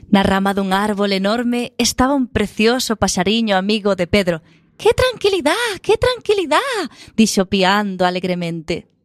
Na rama dun árbol enorme estaba un precioso paxariño amigo de Pedro. «Que tranquilidá, dixo piando alegremente.